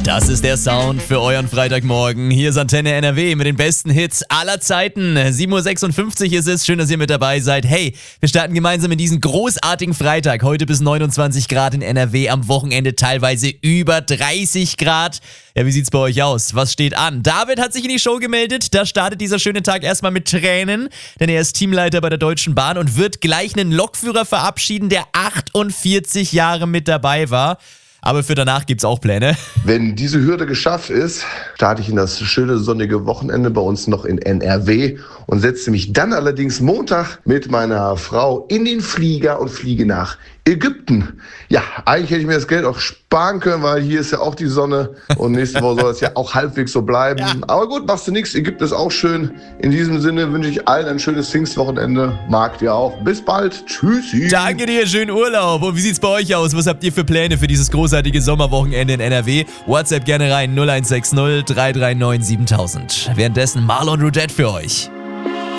Das ist der Sound für euren Freitagmorgen. Hier ist Antenne NRW mit den besten Hits aller Zeiten. 7.56 Uhr ist es. Schön, dass ihr mit dabei seid. Hey, wir starten gemeinsam in diesen großartigen Freitag. Heute bis 29 Grad in NRW, am Wochenende teilweise über 30 Grad. Ja, wie sieht's bei euch aus? Was steht an? David hat sich in die Show gemeldet. Da startet dieser schöne Tag erstmal mit Tränen, denn er ist Teamleiter bei der Deutschen Bahn und wird gleich einen Lokführer verabschieden, der 48 Jahre mit dabei war. Aber für danach gibt's auch Pläne. Wenn diese Hürde geschafft ist, starte ich in das schöne sonnige Wochenende bei uns noch in NRW und setze mich dann allerdings Montag mit meiner Frau in den Flieger und fliege nach Ägypten. Ja, eigentlich hätte ich mir das Geld auch sparen können, weil hier ist ja auch die Sonne und nächste Woche soll es ja auch halbwegs so bleiben. Ja. Aber gut, machst du nichts. Ägypten ist auch schön. In diesem Sinne wünsche ich allen ein schönes Pfingstwochenende. Mag dir auch. Bis bald. Tschüssi. Danke dir, schönen Urlaub. Und wie sieht's bei euch aus? Was habt ihr für Pläne für dieses großartige Sommerwochenende in NRW? WhatsApp gerne rein 0160 339 7000. Währenddessen Marlon Rudette für euch.